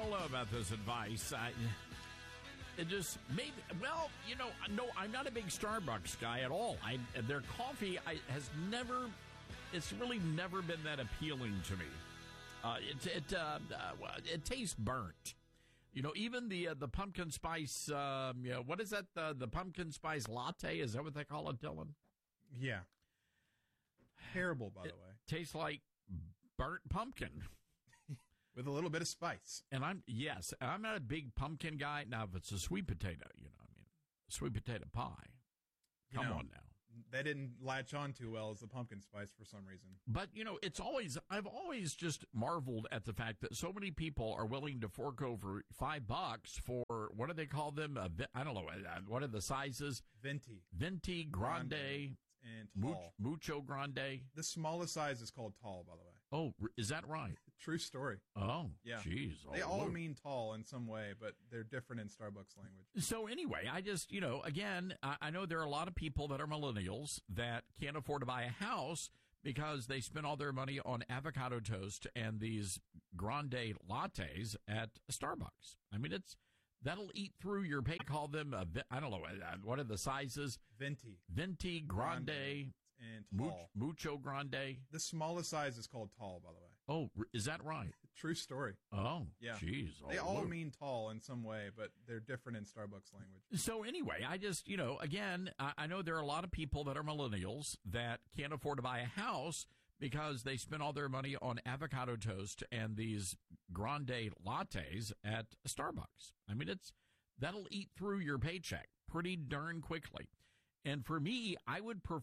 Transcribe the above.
don't know about this advice. It just maybe. Well, no, I'm not a big Starbucks guy at all. Their coffee has never. It's really never been that appealing to me. It tastes burnt. Even the pumpkin spice. What is that? The pumpkin spice latte? Is that what they call it, Dylan? Yeah. Terrible, by the way. Tastes like burnt pumpkin. With a little bit of spice. And I'm not a big pumpkin guy. Now, if it's a sweet potato, sweet potato pie. Come on now. They didn't latch on too well as the pumpkin spice for some reason. But, I've always just marveled at the fact that so many people are willing to fork over $5 for, what do they call them? I don't know. What are the sizes? Venti, grande, and tall. Mucho grande. The smallest size is called tall, by the way. Oh, is that right? True story. Oh, yeah. Jeez. They all mean tall in some way, but they're different in Starbucks language. So anyway, I just, again, I know there are a lot of people that are millennials that can't afford to buy a house because they spend all their money on avocado toast and these grande lattes at Starbucks. I mean, that'll eat through your pay. Call them, I don't know, what are the sizes? Venti, grande, and tall. Mucho grande. The smallest size is called tall, by the way. Oh, is that right? True story. Oh, yeah. Jeez. They all mean tall in some way, but they're different in Starbucks language. So anyway, I just, again, I know there are a lot of people that are millennials that can't afford to buy a house because they spend all their money on avocado toast and these grande lattes at Starbucks. I mean, that'll eat through your paycheck pretty darn quickly. And for me, I would prefer